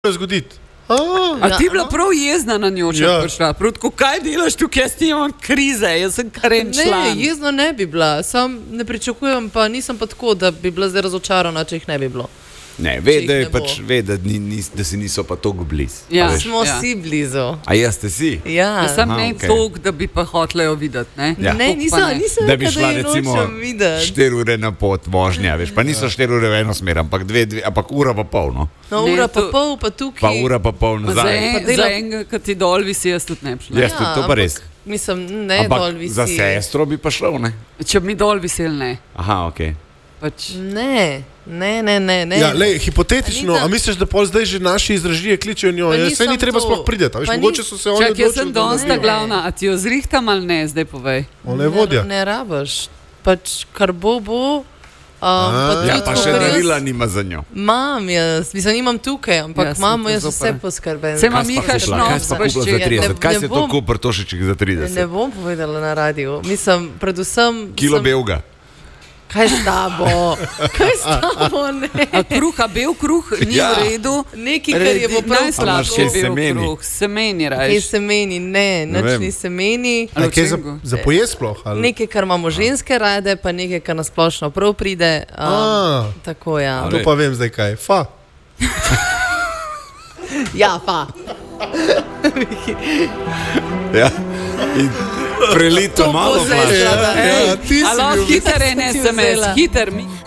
zgoditi. A ti bila prav jezna na njo, če prišla? Protko, kaj delaš tukaj, jaz nimam krize, jaz sem karen član. Ne, jezna ne bi bila, sam ne pričakujem, pa nisem pa tako, da bi bila zdaj razočarana, če jih ne bi bilo. Ne, ve, da si niso pa toliko blizu. Ja. Smo si blizu. A jaz ste si? Ja. Sam ne toliko, da bi pa hotela jo videti, ne? Ja. Ne, nisem da bi šla recimo 4 ure na pot vožnja, veš, pa niso 4 ure v eno smer, ampak ura pa pol, no. No, ura pa pol, pa tukaj. Pa ura pa pol nazaj. Za enega, ki ti dol visi, jaz tudi ne bi šla. Jaz tudi, to pa res. Mislim, ne dol visi. Za sestro bi pa šlo, ne? Če bi mi dol visel, ne. Aha, okej. Ne. Ja, lej, hipotetično, a misliš, da pol zdaj že naši izražije kličejo njo, saj ni treba sploh prideti, a veš, mogoče so se oni odločili. Čak, jaz sem dosta glavna, a ti jo zrihtam ali ne, zdaj povej. Ona je vodja. Ne rabaš, pač kar bo. Ja, pa še darila nima za njo. Imam jaz, mislim, nimam tukaj, ampak imam jaz vse poskrben. Se ima Miha Šnob, kaj sta kupila za 30? Kaj si to kupil Tošiček za 30? Ne bom povedala na radiju, mislim, predvsem... Kilo belga. Kaj s tabo? Ne. A kruha, bel kruh, ni v redu. Nekaj, kar je bo prav najslabše bel kruh. Semeni rajš. Kaj semeni? Ne, nič ni semeni. Kaj za pojest sploh? Nekaj, kar imamo ženske rade, pa nekaj, kar nasplošno prav pride. Tako, ja. To pa vem zdaj kaj. Fa. Ja, fa. Ja. Prelito malo flash. Alo, hiter en SMS, hiter mi.